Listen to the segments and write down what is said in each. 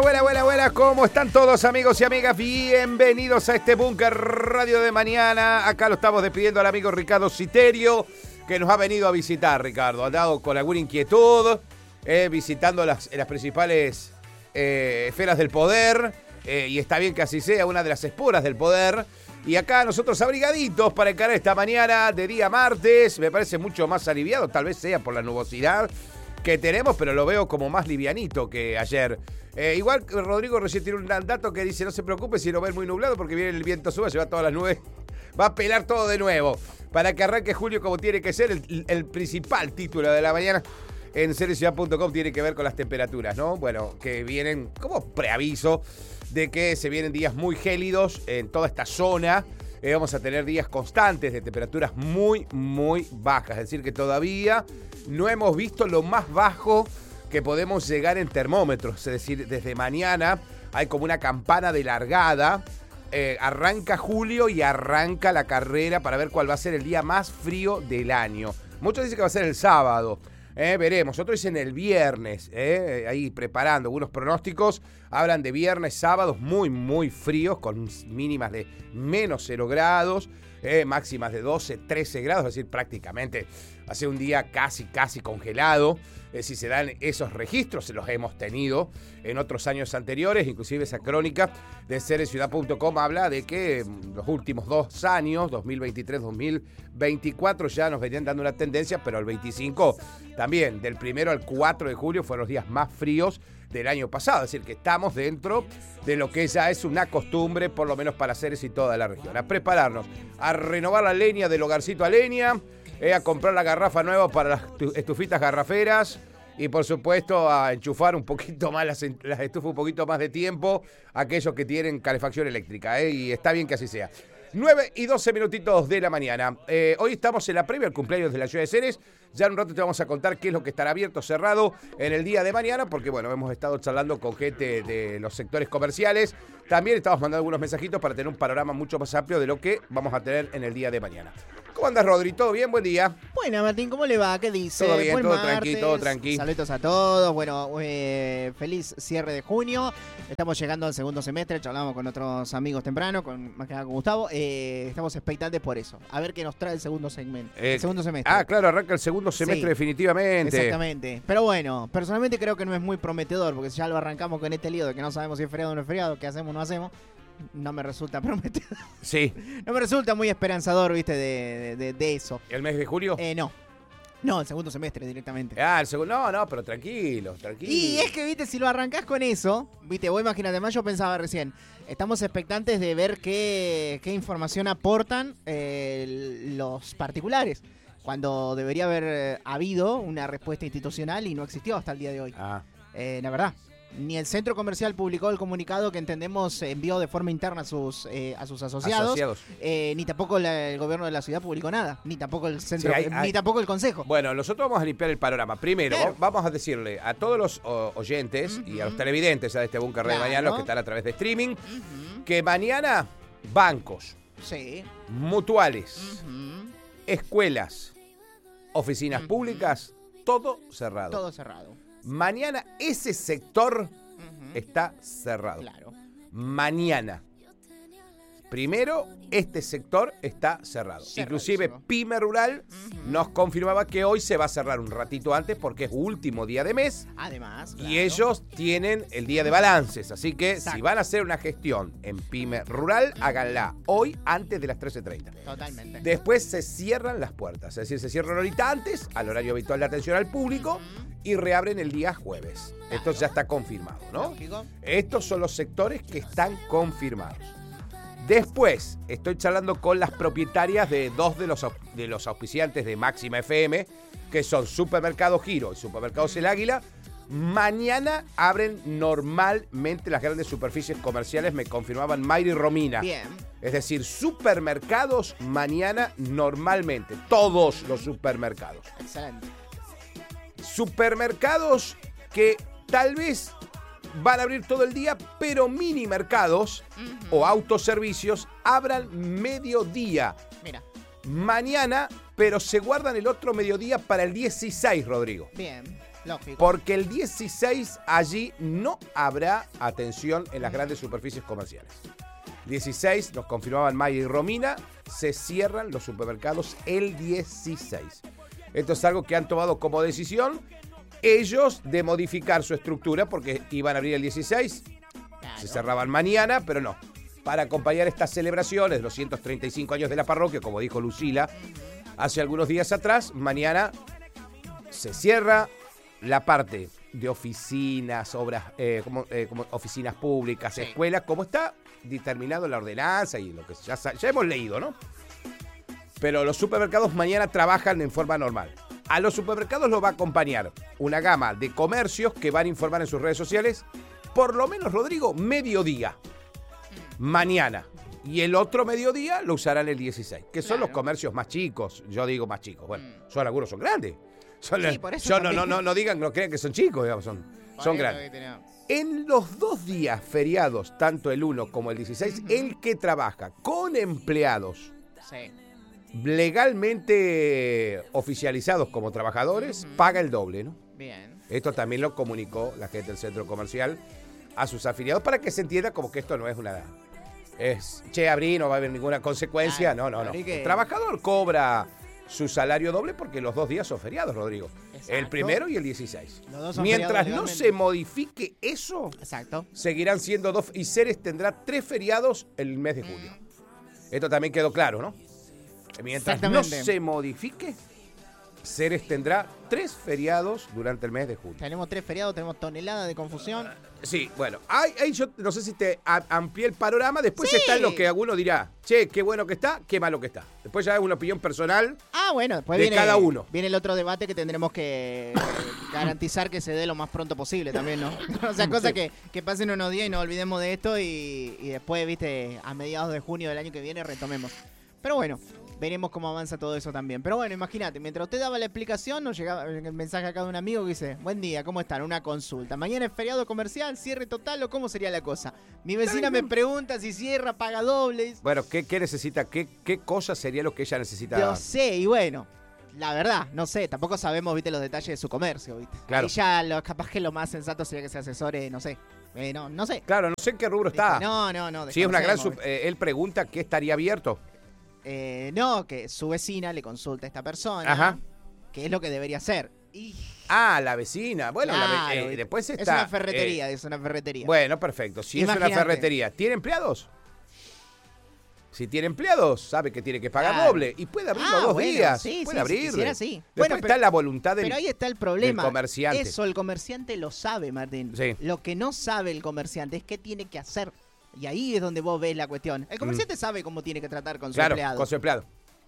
Buenas, ¿cómo están todos, amigos y amigas? Bienvenidos a este Búnker Radio de mañana. Acá lo estamos despidiendo al amigo Ricardo Citerio, que nos ha venido a visitar, Ricardo. Ha dado con alguna inquietud, visitando las principales esferas del poder, y está bien que así sea, una de las esporas del poder. Y acá nosotros abrigaditos para encarar esta mañana de día martes. Me parece mucho más aliviado, tal vez sea por la nubosidad que tenemos, pero lo veo como más livianito que ayer. Igual Rodrigo recién tiene un dato que dice: no se preocupe si lo ven muy nublado, porque viene el viento sube, lleva todas las nubes, va a pelar todo de nuevo, para que arranque julio como tiene que ser. El principal título de la mañana en serieciudad.com tiene que ver con las temperaturas, ¿no? Bueno, que vienen como preaviso de que se vienen días muy gélidos en toda esta zona. Vamos a tener días constantes de temperaturas muy, muy bajas. Es decir, que todavía no hemos visto lo más bajo que podemos llegar en termómetros. Es decir, desde mañana hay como una campana de largada. Arranca julio y arranca la carrera para ver cuál va a ser el día más frío del año. Muchos dicen que va a ser el sábado. Veremos, otros dicen el viernes, ahí preparando algunos pronósticos, hablan de viernes, sábados muy, muy fríos, con mínimas de menos 0 grados, máximas de 12, 13 grados, es decir, prácticamente hace un día casi congelado. Si se dan esos registros, se los hemos tenido en otros años anteriores, inclusive esa crónica de serieciudad.com habla de que los últimos 2 años, 2023-2024, ya nos venían dando una tendencia, pero el 25 también, del 1 al 4 de julio, fueron los días más fríos del año pasado. Es decir, que estamos dentro de lo que ya es una costumbre, por lo menos para Ceres y toda la región. A prepararnos, a renovar la leña del hogarcito a leña, a comprar la garrafa nueva para las estufitas garraferas y, por supuesto, a enchufar un poquito más las estufas, un poquito más de tiempo a aquellos que tienen calefacción eléctrica, y está bien que así sea. 9:12 de la mañana. Hoy estamos en la previa al cumpleaños de la ciudad de Ceres. Ya en un rato te vamos a contar qué es lo que estará abierto, cerrado en el día de mañana, porque bueno, hemos estado charlando con gente de los sectores comerciales. También estamos mandando algunos mensajitos para tener un panorama mucho más amplio de lo que vamos a tener en el día de mañana. ¿Cómo andas, Rodri? ¿Todo bien? Buen día. Bueno, Martín, ¿cómo le va? ¿Qué dice? Todo bien, Buen todo martes. tranqui. Saludos a todos. Bueno, feliz cierre de junio. Estamos llegando al segundo semestre. Charlamos con otros amigos temprano, más que nada con Gustavo. Estamos expectantes por eso. A ver qué nos trae el segundo segmento. El segundo semestre. Claro, arranca el segundo semestre, sí, definitivamente. Exactamente. Pero bueno, personalmente creo que no es muy prometedor, porque si ya lo arrancamos con este lío de que no sabemos si es feriado o no es feriado, qué hacemos o no hacemos, no me resulta prometedor. Sí. No me resulta muy esperanzador, viste, de eso. ¿El mes de julio? No, el segundo semestre directamente. El segundo, no, pero tranquilo. Y es que, viste, si lo arrancás con eso, viste, vos imagínate, más yo pensaba recién, estamos expectantes de ver qué información aportan los particulares, cuando debería haber habido una respuesta institucional y no existió hasta el día de hoy. La verdad. Ni el centro comercial publicó el comunicado que entendemos envió de forma interna a sus asociados. Ni tampoco el gobierno de la ciudad publicó nada, ni tampoco el centro, ni tampoco el consejo. Bueno, nosotros vamos a limpiar el panorama. Primero, claro, vamos a decirle a todos los oyentes y a los televidentes de este Búnker de mañana, los que están a través de streaming, que mañana bancos, sí, mutuales, escuelas, oficinas públicas, todo cerrado. Todo cerrado. Mañana ese sector está cerrado. Claro. Mañana. Primero, este sector está cerrado. Inclusive Pyme Rural nos confirmaba que hoy se va a cerrar un ratito antes porque es último día de mes. Además, claro, y ellos tienen el día de balances. Así que si van a hacer una gestión en Pyme Rural, háganla hoy antes de las 13:30. Totalmente. Después se cierran las puertas. Es decir, se cierran ahorita antes, al horario habitual de atención al público, y reabren el día jueves. Claro. Esto ya está confirmado, ¿no? Lógico. Estos son los sectores que están confirmados. Después, estoy charlando con las propietarias de 2 de los auspiciantes de Máxima FM, que son Supermercado Giro y Supermercados El Águila. Mañana abren normalmente las grandes superficies comerciales, me confirmaban Mayra y Romina. Bien. Es decir, supermercados mañana normalmente, todos los supermercados. Excelente. Supermercados que tal vez van a abrir todo el día, pero mini mercados o autoservicios abran mediodía. Mira. Mañana, pero se guardan el otro mediodía para el 16, Rodrigo. Bien. Lógico. Porque el 16 allí no habrá atención en las grandes superficies comerciales. 16, nos confirmaban Maya y Romina, se cierran los supermercados el 16. Esto es algo que han tomado como decisión ellos de modificar su estructura porque iban a abrir el 16, se cerraban mañana, pero no. Para acompañar estas celebraciones, los 135 años de la parroquia, como dijo Lucila hace algunos días atrás, mañana se cierra la parte de oficinas, obras, como oficinas públicas, Sí. escuelas, como está determinado en la ordenanza y lo que ya hemos leído, ¿no? Pero los supermercados mañana trabajan en forma normal. A los supermercados los va a acompañar una gama de comercios que van a informar en sus redes sociales, por lo menos, Rodrigo, mediodía, mañana. Y el otro mediodía lo usarán el 16, que son los comercios más chicos. Yo digo más chicos. Bueno, son algunos son grandes. Sí, por eso No digan, no crean que son chicos, digamos, son grandes. En los 2 días feriados, tanto el 1 como el 16, el que trabaja con empleados Sí. legalmente oficializados como trabajadores, paga el doble, ¿no? Bien. Esto también lo comunicó la gente del centro comercial a sus afiliados para que se entienda como que esto no es una... abrí, no va a haber ninguna consecuencia. Claro, No. abrí que- El trabajador cobra su salario doble porque los 2 días son feriados, Rodrigo. Exacto. El 1 y el 16. Los dos son Mientras feriados no legalmente. se modifique eso, Exacto. seguirán siendo 2 y Ceres tendrá 3 feriados el mes de julio. Esto también quedó claro, ¿no? Mientras no Exactamente. se modifique, Ceres tendrá 3 feriados durante el mes de julio. Tenemos 3 feriados, tenemos toneladas de confusión. Sí, bueno, ahí yo no sé si te amplié el panorama. Después Sí. está lo que alguno dirá, che, qué bueno que está, qué malo que está. Después ya es una opinión personal. Ah, bueno, después De viene cada uno. Viene el otro debate que tendremos que garantizar que se dé lo más pronto posible también, ¿no? O sea, cosa Sí. que pasen unos días y nos olvidemos de esto y después, viste, a mediados de junio del año que viene retomemos. Pero bueno, veremos cómo avanza todo eso también. Pero bueno, imagínate, mientras usted daba la explicación, nos llegaba el mensaje acá de un amigo que dice: buen día, ¿cómo están? Una consulta. ¿Mañana es feriado comercial, cierre total o cómo sería la cosa? Mi vecina me pregunta si cierra, paga dobles. Bueno, ¿qué necesita? ¿Qué cosa sería lo que ella necesita? Yo sé, y bueno, la verdad, no sé, tampoco sabemos, viste, los detalles de su comercio, viste. Claro. Ahí ya capaz que lo más sensato sería que se asesore, no sé. No sé. Claro, no sé en qué rubro está. No. Sí, es una gran... desconocemos, él pregunta qué estaría abierto. no, que su vecina le consulta a esta persona Ajá. qué es lo que debería hacer. Y Ah, la vecina. Bueno, claro, ¿viste? después está... es una ferretería, es una ferretería. Bueno, perfecto. Si es Imagínate. una ferretería, ¿tiene empleados? Si tiene empleados, sabe que tiene que pagar Claro. doble. Y puede abrirlo 2 bueno, días. sí, puede sí, abrir. si quisiera, sí. Después Bueno, está pero- la voluntad del... Pero ahí está el problema. comerciante. Eso el comerciante lo sabe, Martín. Sí. Lo que no sabe el comerciante es qué tiene que hacer. Y ahí es donde vos ves la cuestión. El comerciante sabe cómo tiene que tratar con su Claro, empleado. con su empleado.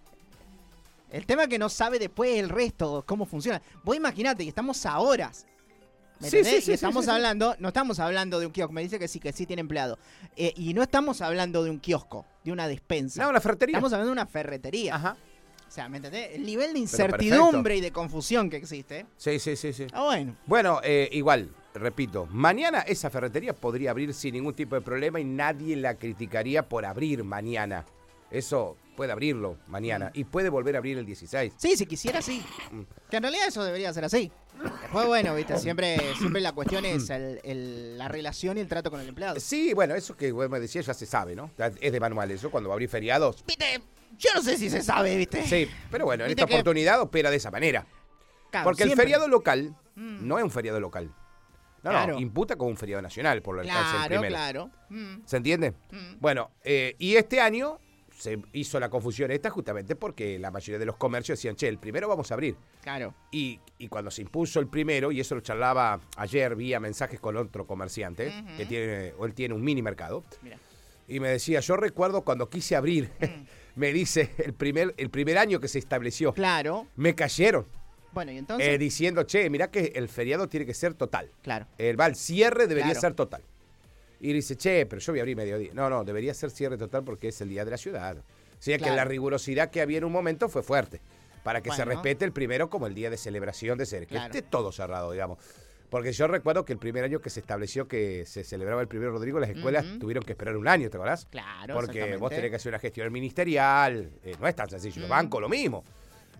El tema que no sabe después el resto, cómo funciona. Vos imaginate que estamos a horas. ¿Me Sí, entendés? sí, sí, Y estamos sí, sí. hablando, no estamos hablando de un kiosco, me dice que sí tiene empleado. Y no estamos hablando de un kiosco, de una despensa. No, una ferretería. Estamos hablando de una ferretería. Ajá. O sea, ¿me entendés? El nivel de perfecto. incertidumbre y de confusión que existe. Sí. Ah, bueno. Bueno, igual, repito, mañana esa ferretería podría abrir sin ningún tipo de problema y nadie la criticaría por abrir mañana. Eso puede abrirlo mañana y puede volver a abrir el 16. Sí, si quisiera, sí. Que en realidad eso debería ser así. Después, bueno, viste, siempre la cuestión es la relación y el trato con el empleado. Sí, bueno, eso que vos me decías ya se sabe, ¿no? Es de manual eso, cuando va a abrir feriados. Viste, yo no sé si se sabe, viste. Sí, pero bueno, en Viste esta que- oportunidad opera de esa manera. Claro, Porque el siempre. feriado local no es un feriado local. No, Claro. no, imputa como un feriado nacional por lo alcance del Claro, primero. claro. ¿Se entiende? Bueno, y este año se hizo la confusión esta justamente porque la mayoría de los comercios decían, che, el primero vamos a abrir. Claro. Y cuando se impuso el primero, y eso lo charlaba ayer vía mensajes con otro comerciante, que él tiene un mini mercado, Mira. y me decía, yo recuerdo cuando quise abrir, me dice, el primer año que se estableció, Claro. me cayeron, Bueno, y entonces. diciendo, che, mirá que el feriado tiene que ser total. Claro. El cierre debería Claro. ser total. Y dice, che, pero yo voy a abrir mediodía. No, debería ser cierre total porque es el día de la ciudad. O sea que Claro. la rigurosidad que había en un momento fue fuerte. Para que se Bueno. respete el primero como el día de celebración de Ceres. Claro. Que esté todo cerrado, digamos. Porque yo recuerdo que el primer año que se estableció que se celebraba el primero Rodrigo, las escuelas tuvieron que esperar un año, ¿te acordás? Claro, Porque vos exactamente. tenés que hacer una gestión ministerial. No es tan sencillo. Los bancos lo mismo.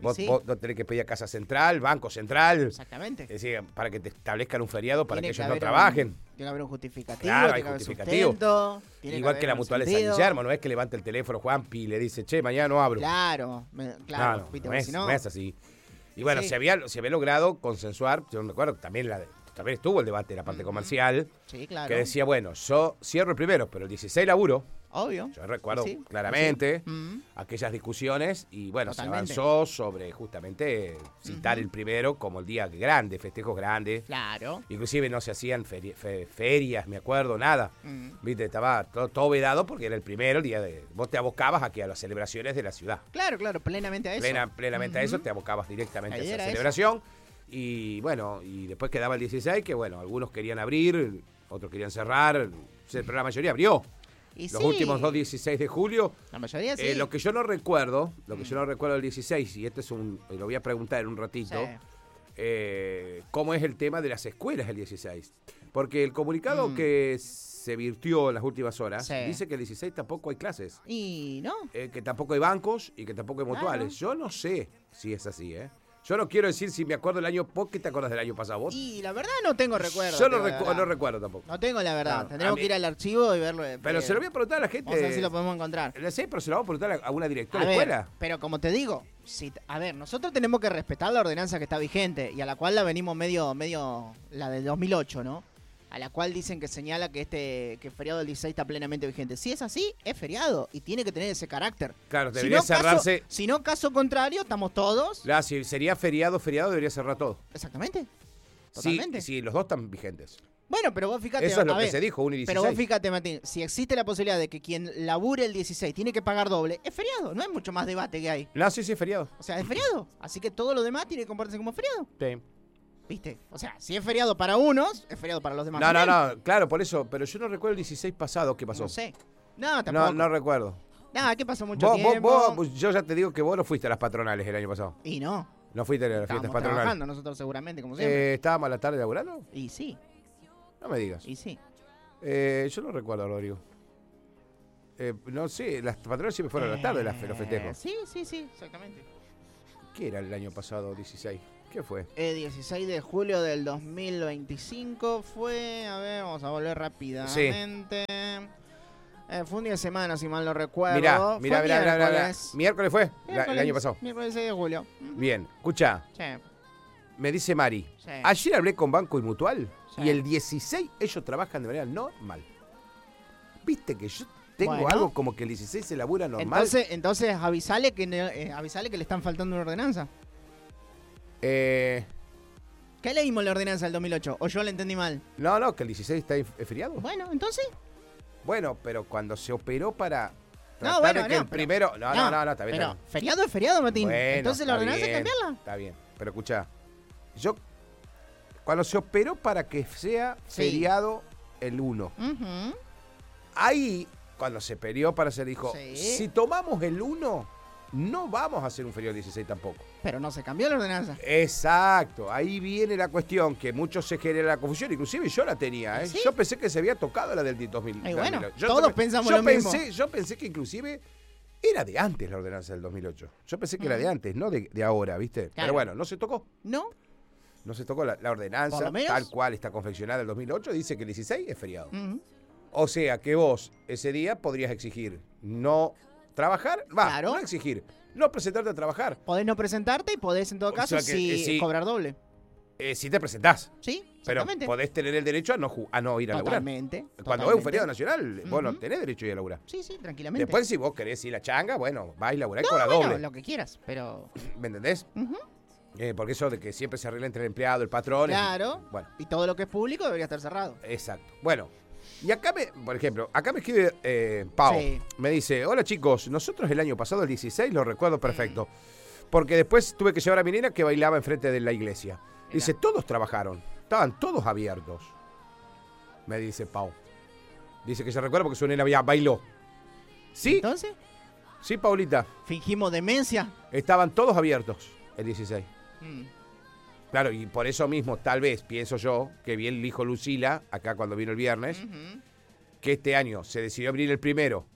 Vos, Sí. vos no tenés que pedir a Casa Central, Banco Central. Exactamente. Es decir, para que te establezcan un feriado para Tiene que ellos haber no trabajen. Tiene que haber un justificativo, Claro, hay tiene que haber justificativo. sustento, tiene Igual que haber la un mutual de San sentido. Guillermo, no es que levante el teléfono Juanpi y le dice, che, mañana no abro. Claro, claro. No, viste, no porque es, si no es así. Y bueno, Sí. se había logrado consensuar, yo me acuerdo, también estuvo el debate de la parte comercial, Sí, claro. que decía, bueno, yo cierro el primero, pero el 16 laburo. Obvio. Yo recuerdo Sí, claramente sí. Mm. aquellas discusiones y bueno, Totalmente. se avanzó sobre justamente citar el primero como el día grande, festejos grandes. Claro. Inclusive no se hacían ferias, me acuerdo, nada. Mm. Viste, estaba todo vedado porque era el primero, el día de... Vos te abocabas aquí a las celebraciones de la ciudad. Claro, plenamente a eso. Plenamente a eso, te abocabas directamente Ahí a esa era eso. celebración. Y bueno, y después quedaba el 16, que bueno, algunos querían abrir, otros querían cerrar, pero la mayoría abrió. Y Los sí, últimos 16 de julio. La mayoría sí. Lo que yo no recuerdo, del 16, y lo voy a preguntar en un ratito, cómo es el tema de las escuelas el 16. Porque el comunicado que se virtió en las últimas horas Sí. dice que el 16 tampoco hay clases, Y no. que tampoco hay bancos y que tampoco hay mutuales. Yo no sé si es así, ¿eh? Yo no quiero decir si me acuerdo del año, ¿vos qué te acuerdas del año pasado vos? Y la verdad no tengo recuerdo. Yo tengo la verdad. no recuerdo tampoco. No tengo la verdad. Claro, Tendremos a mí- que ir al archivo y verlo. Pero se lo voy a preguntar a la gente. Vamos a ver si lo podemos encontrar. No sé, pero se lo vamos a preguntar a una directora A de ver, escuela. pero como te digo, a ver, nosotros tenemos que respetar la ordenanza que está vigente y a la cual la venimos medio, la del 2008, ¿no? A la cual dicen que señala que que el feriado del 16 está plenamente vigente. Si es así, es feriado y tiene que tener ese carácter. Claro, debería cerrarse. Si no, caso contrario, estamos todos. Si sería feriado, debería cerrar todo. Exactamente. Sí, Totalmente. sí, los dos están vigentes. Bueno, pero vos fíjate. Eso es lo a que ver, se dijo, 1 y 16. Pero vos fíjate, Martín, si existe la posibilidad de que quien labure el 16 tiene que pagar doble, es feriado. No hay mucho más debate que hay. No, sí, es feriado. O sea, es feriado. Así que todo lo demás tiene que comportarse como feriado. Sí. ¿Viste? O sea, si es feriado para unos, es feriado para los demás. No, también. claro, por eso. Pero yo no recuerdo el 16 pasado, ¿qué pasó? No sé. No, tampoco. No recuerdo. Nada, ¿qué pasó mucho Vos, tiempo? yo ya te digo que vos no fuiste a las patronales el año pasado. Y no. No fuiste a las fiestas Estábamos patronales. trabajando nosotros seguramente, como siempre. ¿Estábamos a la tarde laburando? Y sí, No me digas. y sí. Yo no recuerdo, Rodrigo. No sé, las patronales siempre fueron a la tarde los festejos. Sí, exactamente. ¿Qué era el año pasado, 16? ¿Qué fue? 16 de julio del 2025 fue, a ver, vamos a volver rápidamente. Fue un día de semana, si mal no recuerdo. Mirá. Miércoles. Miércoles fue, el año pasado. Miércoles 6 de julio. Bien, escucha, Sí, me dice Mari. sí. Ayer hablé con Banco y Mutual Sí. y el 16 ellos trabajan de manera normal. ¿Viste que yo tengo Bueno. algo como que el 16 se labura normal? Entonces avisale que le están faltando una ordenanza. ¿Qué leímos en la ordenanza del 2008? ¿O yo la entendí mal? No, que el 16 está es feriado. Bueno, entonces. Bueno, pero cuando se operó para No, tratar bueno, de que no, el pero- primero... No, está bien. Pero está bien. feriado es feriado, Martín. Bueno, Entonces la está ordenanza hay que bien, cambiarla. Está bien, pero escucha, yo... Cuando se operó para que sea Sí. feriado el 1, Ujú. ahí, cuando se peleó para ser, dijo, Sí. si tomamos el 1, no vamos a hacer un feriado el 16 tampoco. Pero no se cambió la ordenanza. Exacto, ahí viene la cuestión, que muchos se genera la confusión, inclusive yo la tenía, ¿eh? ¿Sí? Yo pensé que se había tocado la del 2000. Y bueno, 2008. todos pensamos yo lo mismo. Yo pensé que inclusive era de antes la ordenanza del 2008. Yo pensé que era de antes, no de ahora, ¿viste? Claro. Pero bueno, no se tocó. ¿No? No se tocó la Por ordenanza, lo menos. tal cual está confeccionada el 2008, dice que el 16 es feriado. Ujú. O sea que vos ese día podrías exigir no trabajar, Claro. no exigir, no presentarte a trabajar. Podés no presentarte y podés en todo O caso sea que, sí. cobrar doble. Si te presentás, Sí, pero exactamente. podés tener el derecho a no ir a laburar. Totalmente. Cuando es un feriado nacional, vos no Ujú. tenés derecho a ir a laburar. Sí, latranquilamente. Después, si vos querés ir a changa, bueno, vas y laburás y no, cobra bueno, doble. lo que quieras, pero... ¿Me entendés? Ujú. Porque eso de que siempre se arregla entre el empleado, el patrón. Claro. Bueno, Y todo lo que es público debería estar cerrado. exacto. Bueno, y acá por ejemplo, acá me escribe Pau. Sí. Me dice, hola chicos, nosotros el año pasado, el 16, lo recuerdo perfecto. Porque después tuve que llevar a mi nena que bailaba enfrente de la iglesia. Dice, todos trabajaron, estaban todos abiertos. Me dice Pau. Dice que se recuerda porque su nena bailó. ¿Sí? Entonces, Sí, Paulita. fingimos demencia. Estaban todos abiertos el 16. Mm. Claro, y por eso mismo, tal vez, pienso yo, que bien le dijo Lucila, acá cuando vino el viernes, Ujú. que este año se decidió abrir el primero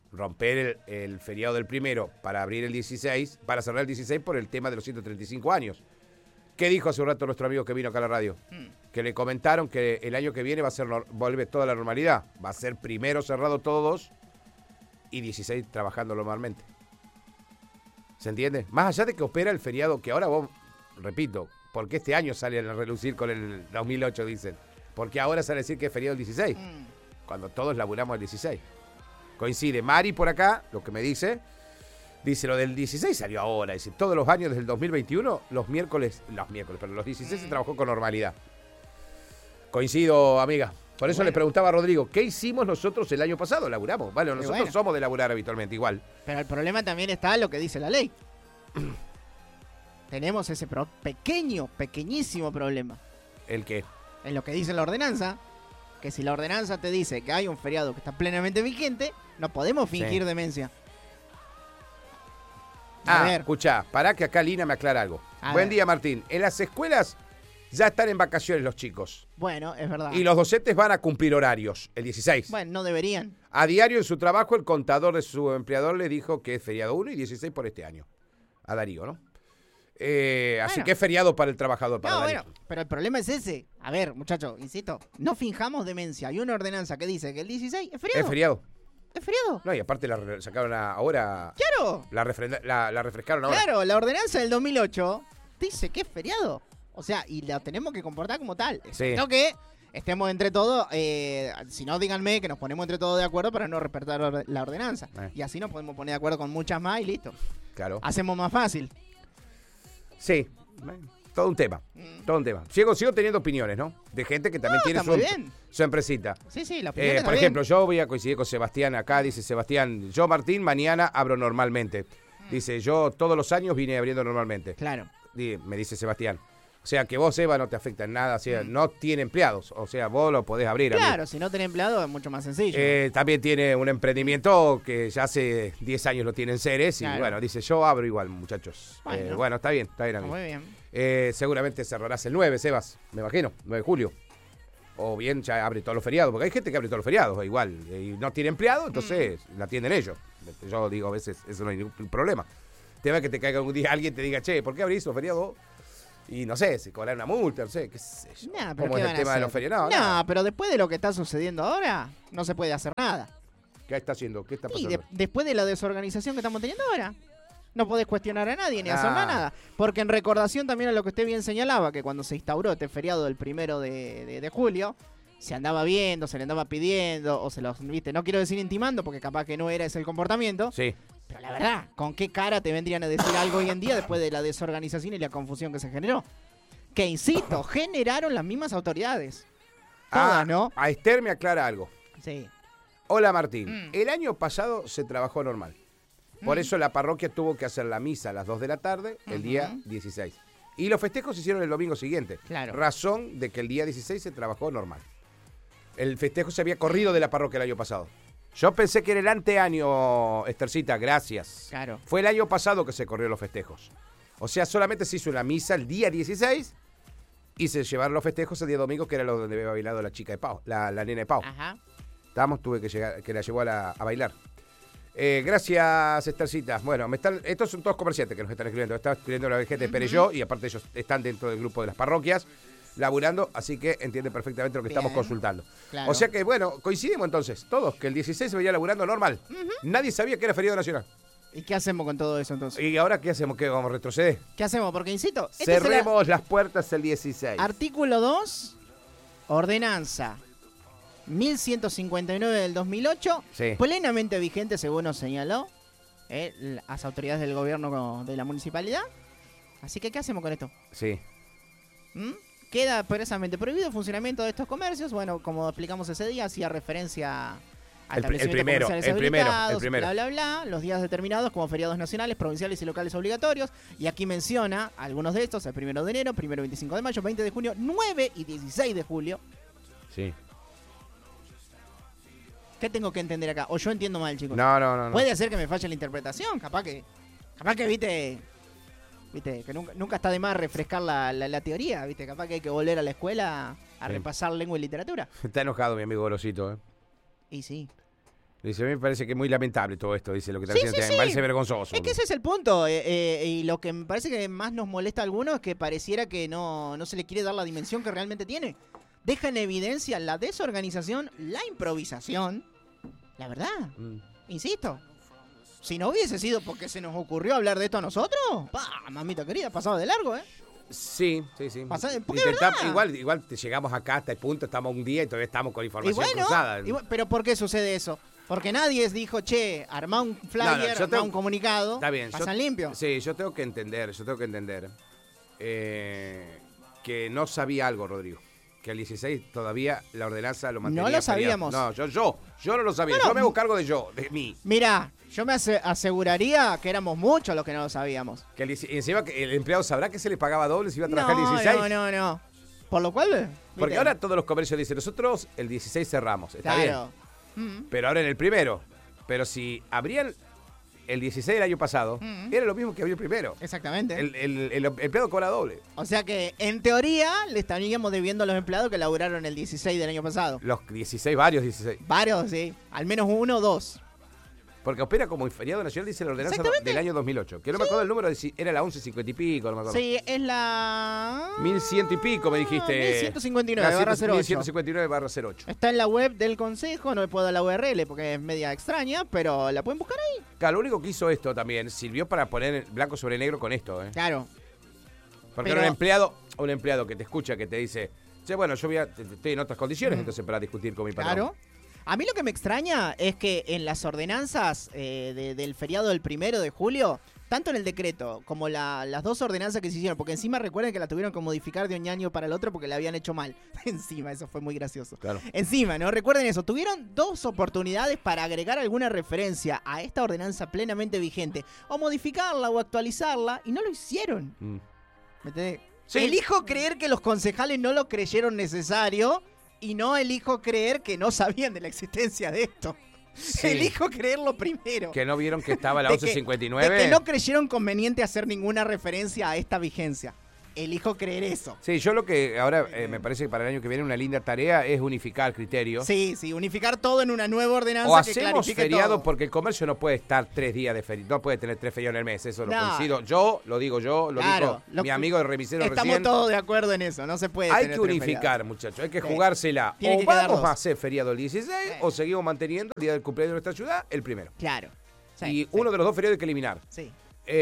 romper el feriado del primero para abrir el 16, para cerrar el 16 por el tema de los 135 años. ¿Qué dijo hace un rato nuestro amigo que vino acá a la radio? Que le comentaron que el año que viene vuelve toda la normalidad. Va a ser primero cerrado todos y 16 trabajando normalmente. ¿Se entiende? Más allá de que opera el feriado, que ahora vos, repito, porque este año salen a relucir con el 2008, dicen. Porque ahora sale a decir que es feriado el 16, cuando todos laburamos el 16. Coincide Mari por acá, lo que me dice lo del 16 salió ahora, dice, todos los años desde el 2021, los 16 se trabajó con normalidad. Coincido, amiga. Por eso le preguntaba a Rodrigo, ¿qué hicimos nosotros el año pasado? Laburamos, vale, nosotros somos de laburar habitualmente, igual. Pero el problema también está en lo que dice la ley. Tenemos ese pequeñísimo problema. ¿El qué? En lo que dice la ordenanza, que si la ordenanza te dice que hay un feriado que está plenamente vigente, no podemos fingir demencia. Escuchá, pará que acá Lina me aclara algo. Buen día, Martín. En las escuelas ya están en vacaciones los chicos. Bueno, es verdad. Y los docentes van a cumplir horarios, el 16. Bueno, no deberían. A diario en su trabajo, el contador de su empleador le dijo que es feriado 1 y 16 por este año. A Darío, ¿no? Así que es feriado para el trabajador. Para Darío. Bueno, pero el problema es ese. A ver, muchachos, insisto, no finjamos demencia. Hay una ordenanza que dice que el 16 es feriado. Es feriado. ¿Es feriado? No, y aparte la sacaron ahora. ¡Claro! La refrescaron ahora. Claro, la ordenanza del 2008 dice que es feriado. O sea, y la tenemos que comportar como tal. Excepto que estemos entre todos, si no, díganme que nos ponemos entre todos de acuerdo para no respetar la ordenanza. Y así nos podemos poner de acuerdo con muchas más y listo. Claro. Hacemos más fácil. Sí, todo un tema. Sigo teniendo opiniones, ¿no? De gente que también tiene su empresita. Sí, la opinión por ejemplo, yo voy a coincidir con Sebastián acá. Dice Sebastián, yo Martín, mañana abro normalmente. Dice, yo todos los años vine abriendo normalmente. Claro. Me dice Sebastián. O sea, que vos, Eva, no te afecta en nada. O sea, no tiene empleados. O sea, vos lo podés abrir. Claro, si no tenés empleados es mucho más sencillo. También tiene un emprendimiento que ya hace 10 años lo tiene en Ceres. Y bueno, dice, yo abro igual, muchachos. Bueno, está bien, amigo. Muy bien. Seguramente cerrarás el 9, Sebas, me imagino, 9 de julio. O bien ya abre todos los feriados, porque hay gente que abre todos los feriados, igual. Y no tiene empleado, entonces la atienden ellos. Yo digo, a veces eso no hay ningún problema. El tema es que te caiga un día alguien y te diga, che, ¿por qué abrís los feriados? Y no sé, se cobrar una multa, no sé, qué sé yo. ¿Cómo es el tema de los feriados? No, pero después de lo que está sucediendo ahora, no se puede hacer nada. ¿Qué está haciendo? ¿Qué está pasando? Y después de la desorganización que estamos teniendo ahora, no podés cuestionar a nadie ni hacer nada. Porque en recordación también a lo que usted bien señalaba, que cuando se instauró este feriado del 1 de julio, se andaba viendo, se le andaba pidiendo, o se los, viste, no quiero decir intimando, porque capaz que no era ese el comportamiento. Sí. Pero la verdad, ¿con qué cara te vendrían a decir algo hoy en día después de la desorganización y la confusión que se generó? Que, insisto, generaron las mismas autoridades. Todas, ¿no? A Esther me aclara algo. Sí. Hola, Martín. El año pasado se trabajó normal. Por eso la parroquia tuvo que hacer la misa a las 2 de la tarde el día 16. Y los festejos se hicieron el domingo siguiente. Claro. Razón de que el día 16 se trabajó normal. El festejo se había corrido de la parroquia el año pasado. Yo pensé que era el anteaño, Estercita, gracias. Claro. Fue el año pasado que se corrió los festejos. O sea, solamente se hizo una misa el día 16 y se llevaron los festejos el día domingo, que era lo donde había bailado la chica de Pau, la nena de Pau. Ajá. Tuve que llegar, que la llevó a bailar. Gracias, Estercita. Bueno, estos son todos comerciantes que nos están escribiendo. Está escribiendo la gente de Perelló y aparte ellos están dentro del grupo de las parroquias laburando, así que entiende perfectamente lo que estamos consultando. Claro. O sea que, bueno, coincidimos entonces, todos, que el 16 se veía laburando normal. Nadie sabía que era feriado nacional. ¿Y qué hacemos con todo eso entonces? ¿Y ahora qué hacemos? ¿Qué vamos a retroceder? ¿Qué hacemos? Porque, insisto, cerremos las puertas el 16. Artículo 2, ordenanza 1159 del 2008, plenamente vigente, según nos señaló las autoridades del gobierno de la municipalidad. Así que, ¿qué hacemos con esto? Sí. Queda expresamente prohibido el funcionamiento de estos comercios. Bueno, como explicamos ese día, hacía referencia al establecimiento comerciales habilitados, bla, bla, bla, los días determinados como feriados nacionales, provinciales y locales obligatorios. Y aquí menciona algunos de estos: el 1 de enero, 1 y 25 de mayo, 20 de junio, 9 y 16 de julio. Sí. ¿Qué tengo que entender acá? O yo entiendo mal, chicos. No. Puede ser que me falle la interpretación. Capaz que viste, que nunca está de más refrescar la teoría, viste. Capaz que hay que volver a la escuela a repasar lengua y literatura. Está enojado mi amigo Gorosito, Y sí. Dice, a mí me parece que es muy lamentable todo esto, dice lo que está Sí, diciendo. sí, Me sí. parece vergonzoso. Es que ese es el punto. Y lo que me parece que más nos molesta a algunos es que pareciera que no se le quiere dar la dimensión que realmente tiene. Deja en evidencia la desorganización, la improvisación. La verdad, insisto. Si no hubiese sido porque se nos ocurrió hablar de esto a nosotros, mamita querida, pasaba de largo, ¿eh? Sí. Porque es verdad. Igual te llegamos acá hasta el punto, estamos un día y todavía estamos con información Y bueno, cruzada. pero ¿por qué sucede eso? Porque nadie dijo, che, armá un flyer, armá un comunicado, está bien, pasan limpio. Sí, yo tengo que entender que no sabía algo, Rodrigo. Que el 16 todavía la ordenanza lo mantenía. No lo feriado. sabíamos. No, yo no lo sabía. No, yo me hago cargo de mí. Mirá, yo me aseguraría que éramos muchos los que no lo sabíamos. Que encima que el empleado sabrá que se le pagaba doble si iba a trabajar el 16. No. Por lo cual... Porque ¿viste? ahora todos los comercios dicen, nosotros el 16 cerramos. Está Claro. bien. Pero ahora en el primero. Pero si abrían el 16 del año pasado, era lo mismo que abrir el primero. Exactamente. El empleado cobra doble. O sea que, en teoría, le estaríamos debiendo a los empleados que laburaron el 16 del año pasado. Los 16, varios 16. Varios, sí. Al menos uno o dos. Porque opera como feriado nacional, dice la ordenanza Exactamente. del año 2008. Que no me acuerdo el número, era la 1150 y pico, no me acuerdo. Sí, es la... 1100 y pico, me dijiste. 1159 barra 08. 1159 barra 08. Está en la web del consejo, no le puedo dar la URL porque es media extraña, pero la pueden buscar ahí. Claro, lo único que hizo esto también sirvió para poner blanco sobre negro con esto, ¿eh? Claro. Porque Pero- era un empleado que te escucha, que te dice, che, bueno, yo estoy en otras condiciones, entonces para discutir con mi patrón. Claro. A mí lo que me extraña es que en las ordenanzas del feriado del 1 de julio, tanto en el decreto como las dos ordenanzas que se hicieron, porque encima recuerden que la tuvieron que modificar de un año para el otro porque la habían hecho mal. Encima, eso fue muy gracioso. Claro. Encima, ¿no? Recuerden eso, tuvieron dos oportunidades para agregar alguna referencia a esta ordenanza plenamente vigente, o modificarla o actualizarla, y no lo hicieron. ¿Me entendés? Sí. Elijo creer que los concejales no lo creyeron necesario y no elijo creer que no sabían de la existencia de esto. Sí. Elijo creer lo primero. Que no vieron que estaba la De 1159. de que no creyeron conveniente hacer ninguna referencia a esta vigencia. Elijo creer eso. Sí, yo lo que ahora me parece que para el año que viene una linda tarea es unificar criterios. Sí, unificar todo en una nueva ordenanza O que hacemos clarifique feriado todo. porque el comercio no puede estar 3 días de feriado, no puede tener 3 feriados en el mes, eso lo No. coincido. Yo, lo digo yo, lo Claro, dijo mi amigo de remisero Estamos recién. todos de acuerdo en eso, no se puede Hay tener que tres unificar, feriados. muchachos, hay que Sí. jugársela. Tiene O que quedar vamos dos. a hacer feriado el 16 o seguimos manteniendo el día del cumpleaños de nuestra ciudad el primero. Claro. Sí, Y sí, uno de los dos feriados hay que eliminar. Sí.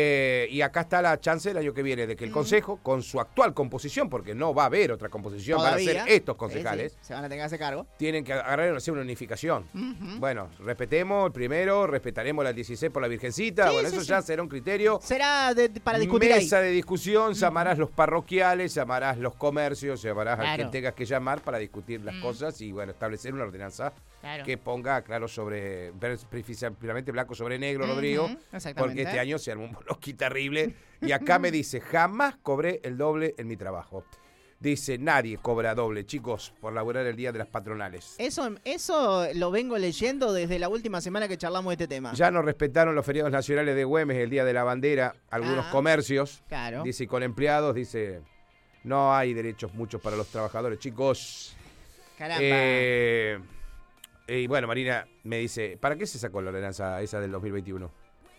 Y acá está la chance el año que viene de que el Consejo, con su actual composición, porque no va a haber otra composición, Todavía. van a ser estos Sí, concejales, sí, se van a tener que hacer cargo. tienen que agarrar y hacer una unificación. Bueno, respetemos el primero, respetaremos la 16 por la Virgencita, Sí, bueno, sí, eso sí. ya será un criterio. Será para discutir ahí. Mesa de discusión, llamarás los parroquiales, llamarás los comercios, llamarás a Claro. quien tengas que llamar para discutir las cosas y, bueno, establecer una ordenanza Claro. que ponga claro sobre, principalmente blanco sobre negro, Rodrigo, exactamente. porque este año se armó un bolosqui terrible. Y acá me dice, jamás cobré el doble en mi trabajo. Dice, nadie cobra doble, chicos, por laburar el día de las patronales. Eso lo vengo leyendo desde la última semana que charlamos de este tema. Ya no respetaron los feriados nacionales de Güemes, el Día de la Bandera, algunos comercios. Claro. Dice, y con empleados, dice, no hay derechos muchos para los trabajadores, chicos. Caramba. Y bueno, Marina me dice, ¿para qué se sacó la ordenanza esa del 2021?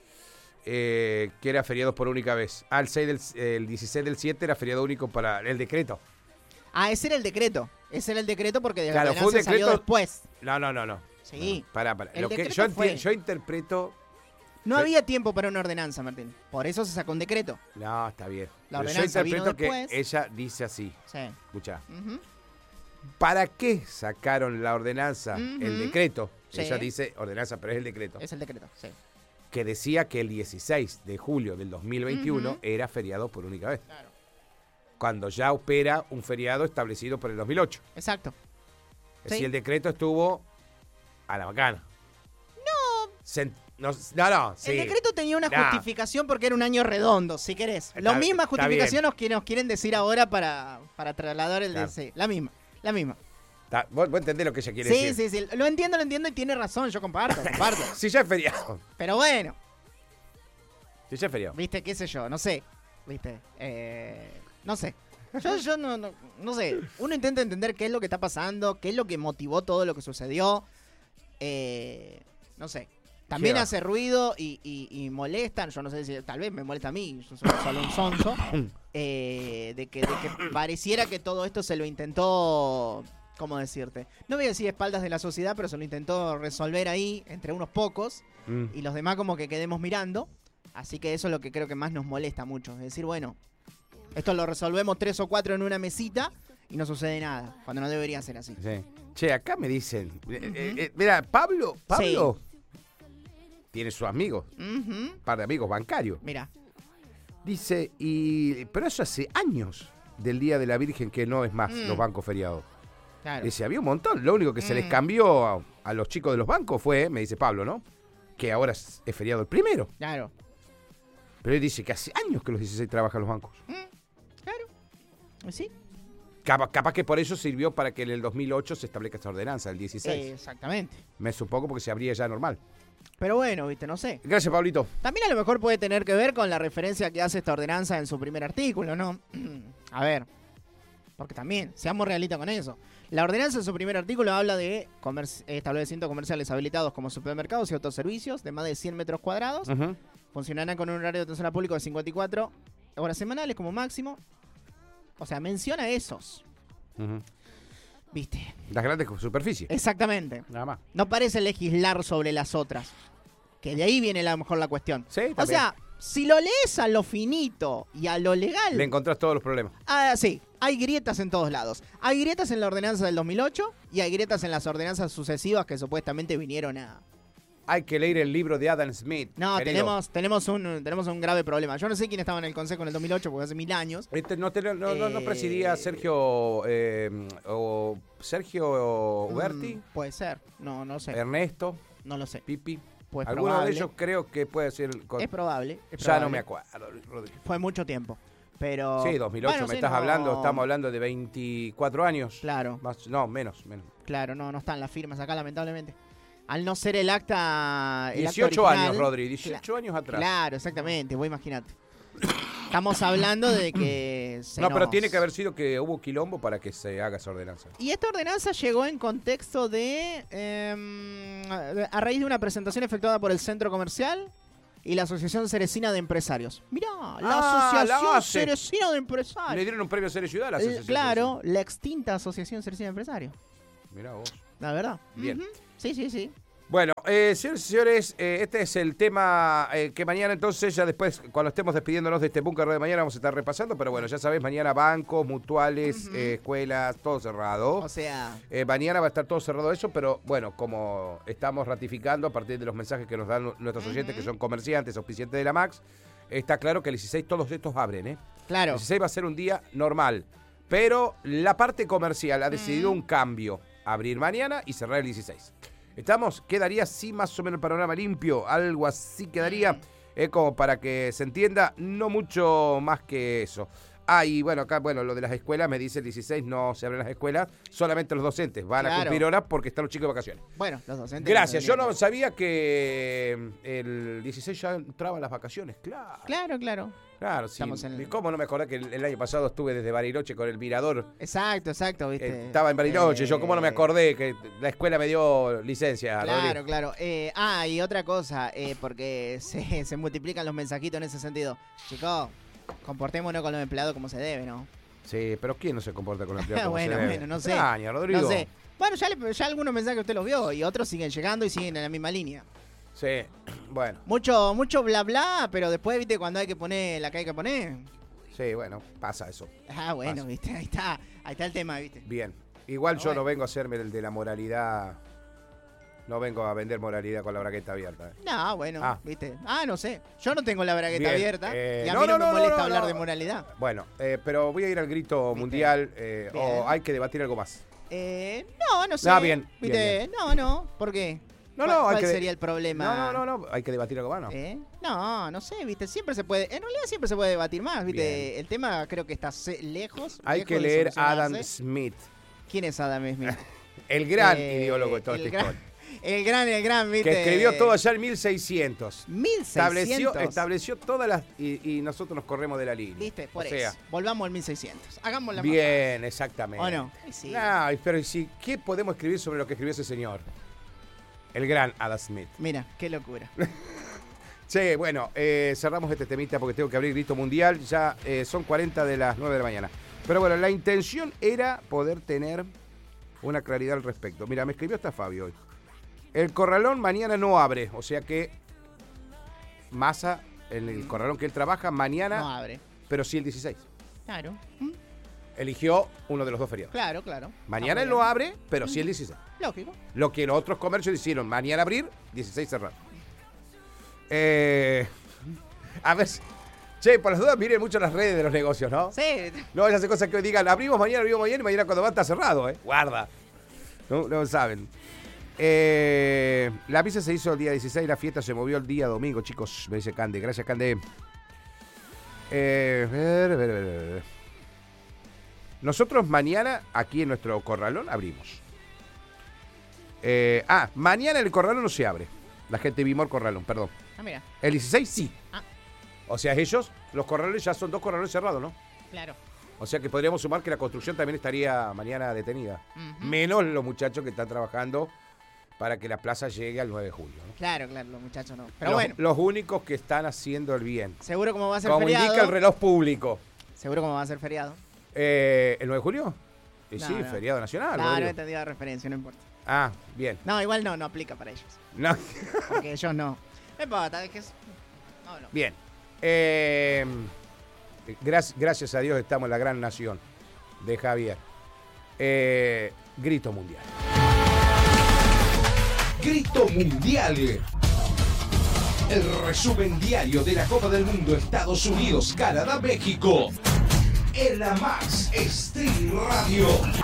Que era feriado por única vez. El 16 del 7 era feriado único para el decreto. Ese era el decreto. Ese era el decreto porque de la Claro, fue un ordenanza salió decreto- después. No. Sí. Pará. El Lo que decreto fue. yo interpreto... No Sí. había tiempo para una ordenanza, Martín. Por eso se sacó un decreto. No, está bien. La Pero yo ordenanza vino interpreto que después. ella dice así. Sí. Escuchá. Ujú. ¿Para qué sacaron la ordenanza, el decreto? Sí. Ella dice ordenanza, pero es el decreto. Es el decreto, sí. Que decía que el 16 de julio del 2021 era feriado por única vez. Claro. Cuando ya opera un feriado establecido por el 2008. Exacto. Es Sí. decir, el decreto estuvo a la bacana. No, sí. El decreto tenía una Nah. justificación porque era un año redondo, si querés. La misma está justificación nos quieren decir ahora para trasladar el Claro. DC. La misma. Vos entendés lo que ella quiere Sí, decir. sí. Lo entiendo y tiene razón. Yo comparto. Si ya es feriado. Pero bueno, Si ya es feriado. viste, qué sé yo, no sé. Viste, no sé. Yo no sé. Uno intenta entender qué es lo que está pasando, qué es lo que motivó todo lo que sucedió. No sé. También ¿Qué va? hace ruido y molestan. Yo no sé si tal vez me molesta a mí. Yo soy solo un sonso. De que pareciera que todo esto se lo intentó... ¿Cómo decirte? No voy a decir espaldas de la sociedad, pero se lo intentó resolver ahí entre unos pocos. Y los demás como que quedemos mirando. Así que eso es lo que creo que más nos molesta mucho. Es decir, bueno, esto lo resolvemos 3 o 4 en una mesita y no sucede nada. Cuando no debería ser así. Sí. Che, acá me dicen... mira, Pablo tiene sus amigos. Un par de amigos bancarios. Mira. Dice, pero eso hace años del Día de la Virgen que no es más los bancos feriados. Claro. Dice, había un montón. Lo único que se les cambió a los chicos de los bancos fue, me dice Pablo, ¿no? Que ahora es feriado el primero. Claro. Pero él dice que hace años que los 16 trabajan los bancos. Claro. Sí. Capaz que por eso sirvió para que en el 2008 se establezca esta ordenanza, el 16. Exactamente. Me supongo porque se abría ya normal. Pero bueno, viste, no sé. Gracias, Pablito. También a lo mejor puede tener que ver con la referencia que hace esta ordenanza en su primer artículo, ¿no? A ver. Porque también, seamos realistas con eso. La ordenanza en su primer artículo habla de establecimientos comerciales habilitados como supermercados y autoservicios de más de 100 metros cuadrados. Funcionarán con un horario de atención al público de 54 horas semanales como máximo. O sea, menciona esos. ¿Viste? Las grandes superficies. Exactamente. Nada más. No parece legislar sobre las otras. Que de ahí viene a lo mejor la cuestión. Sí, también. O sea, si lo lees a lo finito y a lo legal... Le encontrás todos los problemas. Sí, hay grietas en todos lados. Hay grietas en la ordenanza del 2008 y hay grietas en las ordenanzas sucesivas que supuestamente vinieron a... Hay que leer el libro de Adam Smith. No, querido. tenemos un grave problema. Yo no sé quién estaba en el consejo en el 2008 porque hace 1000 años. No presidía Sergio Uberti, Puede ser, no sé. Ernesto, No lo sé. Pipi. Pues Alguno probable. de ellos creo que puede ser... Es probable. Ya no me acuerdo, Rodrigo. Fue mucho tiempo. Pero... Sí, 2008, bueno, me sí, estás no- hablando, estamos hablando de 24 años. Claro. Menos. Claro, no están las firmas acá, lamentablemente. Al no ser el acta. El 18 acta original, años, Rodri, 18 años atrás. Claro, exactamente, vos imaginate. Estamos hablando de que pero tiene que haber sido que hubo quilombo para que se haga esa ordenanza. Y esta ordenanza llegó en contexto de... a raíz de una presentación efectuada por el Centro Comercial y la Asociación Ceresina de Empresarios. Mirá, la Asociación la ACE. Ceresina de Empresarios. Le dieron un premio Ceres Ciudad a la asociación. Claro, la extinta Asociación Ceresina de Empresarios. Mirá vos. La verdad. Bien. Sí. Bueno, señores y señores, este es el tema que mañana entonces, ya después, cuando estemos despidiéndonos de este búnker de mañana, vamos a estar repasando, pero bueno, ya sabés, mañana bancos, mutuales, escuelas, todo cerrado. O sea... Mañana va a estar todo cerrado eso, pero bueno, como estamos ratificando a partir de los mensajes que nos dan nuestros oyentes, que son comerciantes, auspiciantes de la MAX, está claro que el 16 todos estos abren, ¿eh? Claro. El 16 va a ser un día normal, pero la parte comercial ha decidido un cambio, abrir mañana y cerrar el 16. ¿Estamos? ¿Quedaría así más o menos el panorama limpio? Algo así quedaría, como para que se entienda, no mucho más que eso. Y bueno, acá, lo de las escuelas, me dice el 16, no se abren las escuelas, solamente los docentes van a cumplir horas porque están los chicos de vacaciones. Bueno, los docentes... Gracias, yo no sabía que el 16 ya entraban las vacaciones, claro. Claro, sí. Estamos en el- ¿Cómo no me acordé que el año pasado estuve desde Bariloche con el Mirador? Exacto, viste. Estaba en Bariloche, yo cómo no me acordé que la escuela me dio licencia. Rodrigo. Claro. Y otra cosa, porque se multiplican los mensajitos en ese sentido. Chicos, comportémonos con los empleados como se debe, ¿no? Sí, pero ¿quién no se comporta con el empleado como se debe? Bueno, no sé. Extraño, Rodrigo. No sé. Bueno, ya algunos mensajes usted los vio y otros siguen llegando y siguen en la misma línea. Sí, bueno. Mucho bla bla, pero después, viste, cuando hay que poner la que hay que poner. Sí, bueno, pasa eso. Bueno, Pasa. viste, ahí está el tema, viste. Bien. Igual yo Bueno. no vengo a hacerme el de la moralidad. No vengo a vender moralidad con la bragueta abierta. No, bueno, Ah. viste. No sé. Yo no tengo la bragueta Bien, abierta y a no, mí no no, me molesta no, hablar no. de moralidad. Bueno, pero voy a ir al grito ¿Viste? mundial Bien. o hay que debatir algo más. No sé. Bien, ¿Viste? bien. No. ¿Por qué? No, ¿Cuál hay que sería el problema? No, hay que debatir algo más, ¿no? No sé, ¿viste? Siempre se puede. En realidad siempre se puede debatir más, ¿viste? Bien. El tema creo que está lejos. Hay lejos que de leer solucionarse. Adam Smith, ¿Quién es Adam Smith? el gran ideólogo de toda el esta gran- historia, El gran, ¿viste? que escribió todo allá en 1600. 1600. Estableció todas las... Y nosotros nos corremos de la línea. ¿Viste? Por O sea, eso. Volvamos al 1600. Hagámosla más bien, exactamente. ¿O no? Sí. No, pero ¿qué podemos escribir sobre lo que escribió ese señor? El gran Adam Smith. Mira, qué locura. Che, bueno, cerramos este temita porque tengo que abrir Grito Mundial. Ya son 40 de las 9 de la mañana. Pero bueno, la intención era poder tener una claridad al respecto. Mira, me escribió hasta Fabio hoy. El Corralón mañana no abre, o sea que Massa, en el Corralón que él trabaja, mañana No abre. pero sí el 16. Claro. Eligió uno de los dos feriados. Claro, claro. Mañana él no abre, pero sí el 16. Lógico. Lo que los otros comercios hicieron, mañana abrir, 16 cerrar. A ver, che, por las dudas miren mucho las redes de los negocios, ¿no? Sí. No vayas a hacer cosas que digan, abrimos mañana y mañana cuando va a estar cerrado, Guarda. No saben. La misa se hizo el día 16, la fiesta se movió el día domingo, chicos, me dice Cande. Gracias, Cande. Nosotros mañana, aquí en nuestro corralón, abrimos. Mañana el corralón no se abre. La gente vimos el corralón, perdón. Mira. El 16 sí. Ah. O sea, ellos, los corralones ya son 2 corralones cerrados, ¿no? Claro. O sea que podríamos sumar que la construcción también estaría mañana detenida. Ujú. Menos los muchachos que están trabajando para que la plaza llegue al 9 de julio, ¿no? Claro, los muchachos no. Pero bueno, Los únicos que están haciendo el bien. seguro como va a ser Como feriado. indica el reloj público. Seguro como va a ser feriado. ¿El 9 de julio? No, Sí, no. feriado nacional. No, no Rodrigo. entendí la referencia, no importa. Ah, bien. No, igual no aplica para ellos. No. Porque ellos no. No importa, es que es... No. Bien. Gracias a Dios estamos en la gran nación de Javier. Grito Mundial. Grito Mundial. El resumen diario de la Copa del Mundo Estados Unidos, Canadá, México. En la Max Stream Radio.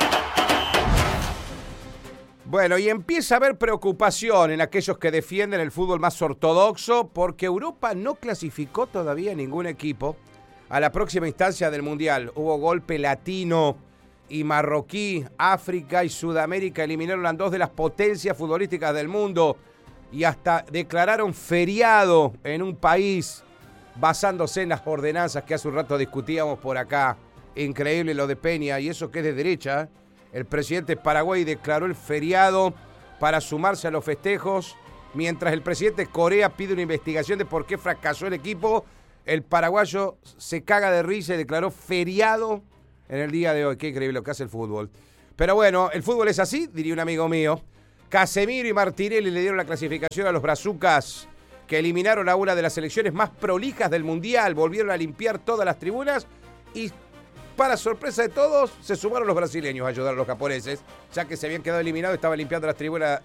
Bueno, y empieza a haber preocupación en aquellos que defienden el fútbol más ortodoxo porque Europa no clasificó todavía ningún equipo a la próxima instancia del Mundial. Hubo golpe latino y marroquí. África y Sudamérica eliminaron a 2 de las potencias futbolísticas del mundo y hasta declararon feriado en un país basándose en las ordenanzas que hace un rato discutíamos por acá. Increíble lo de Peña, y eso que es de derecha, ¿eh? El presidente de Paraguay declaró el feriado para sumarse a los festejos, mientras el presidente de Corea pide una investigación de por qué fracasó el equipo. El paraguayo se caga de risa y declaró feriado en el día de hoy. Qué increíble lo que hace el fútbol. Pero bueno, el fútbol es así, diría un amigo mío. Casemiro y Martinelli le dieron la clasificación a los brazucas, que eliminaron a una de las selecciones más prolijas del Mundial. Volvieron a limpiar todas las tribunas y, para sorpresa de todos, se sumaron los brasileños a ayudar a los japoneses, ya que se habían quedado eliminados, estaba limpiando las tribunas